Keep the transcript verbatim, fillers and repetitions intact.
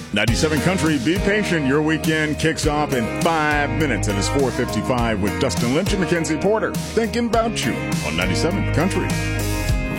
ninety-seven Country, be patient. Your weekend kicks off in five minutes. It is four fifty-five with Dustin Lynch and Mackenzie Porter. Thinking about you on ninety-seven Country.